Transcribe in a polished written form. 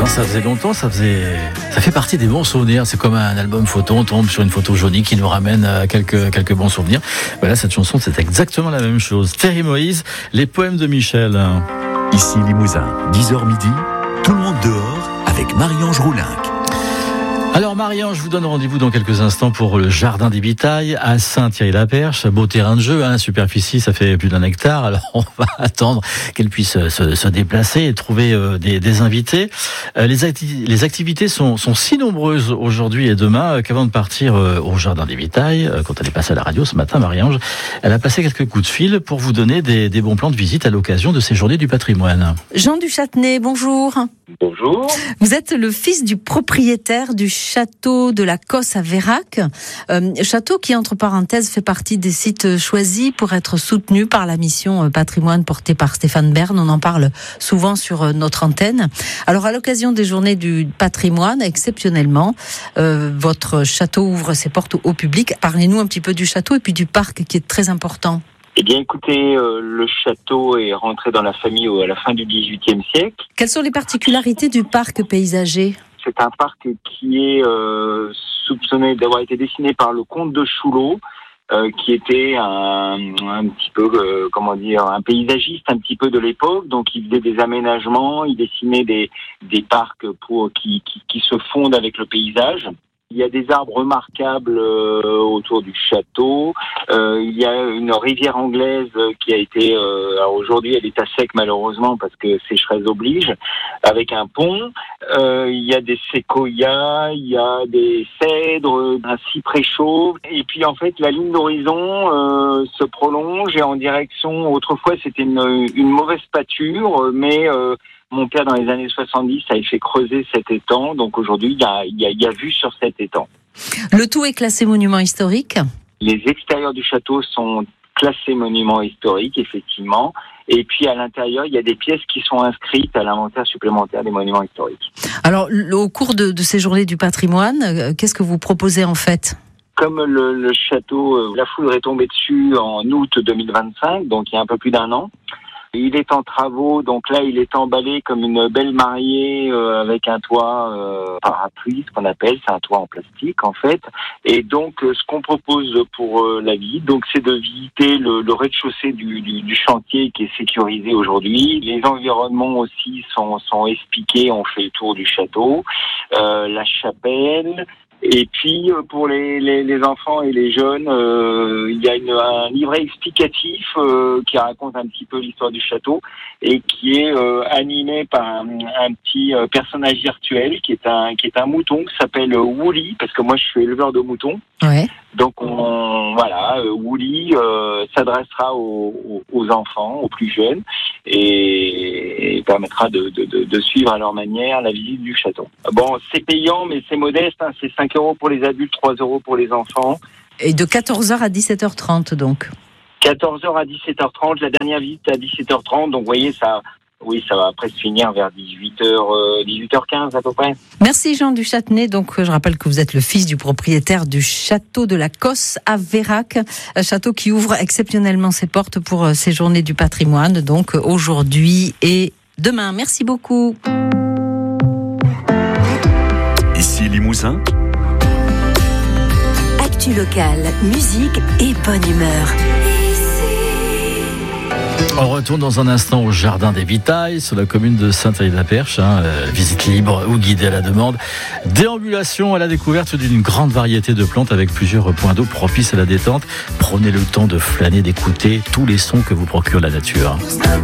Ça faisait longtemps, ça fait partie des bons souvenirs. C'est comme un album photo, on tombe sur une photo jaunie qui nous ramène quelques bons souvenirs. Voilà, cette chanson, c'est exactement la même chose. Thierry Moïse, les poèmes de Michel. Ici Limousin, 10h midi, tout le monde dehors avec Marie-Ange Roulinck. Alors Marie-Ange, je vous donne rendez-vous dans quelques instants pour le Jardin des Vitailles à Saint-Thierry-la-Perche. Beau terrain de jeu, superficie, ça fait plus d'1 hectare. Alors on va attendre qu'elle puisse se déplacer et trouver des invités. Les activités sont si nombreuses aujourd'hui et demain qu'avant de partir au Jardin des Vitailles, quand elle est passée à la radio ce matin, Marie-Ange, elle a passé quelques coups de fil pour vous donner des bons plans de visite à l'occasion de ces journées du patrimoine. Jean du Châtenay, bonjour. Bonjour. Vous êtes le fils du propriétaire du château de la Cosse à Vérac. Château qui, entre parenthèses, fait partie des sites choisis pour être soutenu par la mission patrimoine portée par Stéphane Bern. On en parle souvent sur notre antenne. Alors, à l'occasion des journées du patrimoine, exceptionnellement, votre château ouvre ses portes au public. Parlez-nous un petit peu du château et puis du parc qui est très important. Eh bien, écoutez, le château est rentré dans la famille à la fin du XVIIIe siècle. Quelles sont les particularités du parc paysager ? C'est un parc qui est soupçonné d'avoir été dessiné par le comte de Choulot, qui était un petit peu, un paysagiste un petit peu de l'époque. Donc, il faisait des aménagements, il dessinait des parcs qui se fondent avec le paysage. Il y a des arbres remarquables autour du château. Il y a une rivière anglaise qui a été... alors aujourd'hui, elle est à sec malheureusement parce que sécheresse oblige, avec un pont. Il y a des séquoias, il y a des cèdres, un cyprès chauve. Et puis en fait, la ligne d'horizon se prolonge et en direction... Autrefois, c'était une mauvaise pâture, mais... Mon père, dans les années 70, avait fait creuser cet étang. Donc aujourd'hui, il y a vue sur cet étang. Le tout est classé monument historique ? Les extérieurs du château sont classés monuments historiques, effectivement. Et puis à l'intérieur, il y a des pièces qui sont inscrites à l'inventaire supplémentaire des monuments historiques. Alors, au cours de ces journées du patrimoine, qu'est-ce que vous proposez en fait ? Comme le château, la foudre est tombée dessus en août 2025, donc il y a un peu plus d'1 an. Il est en travaux, donc là il est emballé comme une belle mariée avec un toit parapluie, ce qu'on appelle, c'est un toit en plastique en fait. Et donc ce qu'on propose pour la visite, donc c'est de visiter le rez-de-chaussée du chantier qui est sécurisé aujourd'hui. Les environnements aussi sont expliqués, on fait le tour du château, la chapelle. Et puis pour les enfants et les jeunes, il y a un livret explicatif qui raconte un petit peu l'histoire du château et qui est animé par un petit personnage virtuel qui est un mouton qui s'appelle Woolly, parce que moi je suis éleveur de moutons. Ouais. Donc Woolly s'adressera aux enfants, aux plus jeunes, et permettra de suivre à leur manière la visite du château. Bon, c'est payant, mais c'est modeste, hein, c'est 5 € pour les adultes, 3 € pour les enfants. Et de 14h à 17h30 donc. 14h à 17h30, la dernière visite à 17h30, donc vous voyez ça... Oui, ça va après se finir vers 18h15 à peu près. Merci Jean du Châtenay. Donc, je rappelle que vous êtes le fils du propriétaire du château de la Cosse à Vérac. Un château qui ouvre exceptionnellement ses portes pour ces journées du patrimoine. Donc, aujourd'hui et demain. Merci beaucoup. Ici Limousin. Actu locale, musique et bonne humeur. On retourne dans un instant au Jardin des Vitailles, sur la commune de Saint-Thierry-la-Perche. Visite libre ou guidée à la demande. Déambulation à la découverte d'une grande variété de plantes avec plusieurs points d'eau propices à la détente. Prenez le temps de flâner, d'écouter tous les sons que vous procure la nature.